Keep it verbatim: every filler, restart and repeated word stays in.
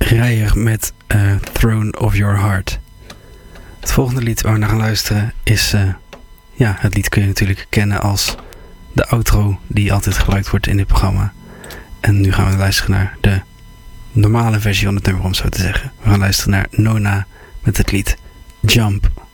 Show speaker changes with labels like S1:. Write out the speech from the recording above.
S1: Rijer met uh, Throne of Your Heart. Het volgende lied waar we naar gaan luisteren is... Uh, ja, het lied kun je natuurlijk kennen als de outro die altijd gebruikt wordt in dit programma. En nu gaan we luisteren naar de normale versie van het nummer, om zo te zeggen. We gaan luisteren naar Nona met het lied Jump.